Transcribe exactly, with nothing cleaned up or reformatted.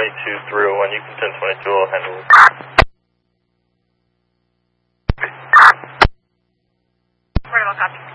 twenty-two three oh one, you can ten twenty-two, I'll handle it. Portable copy.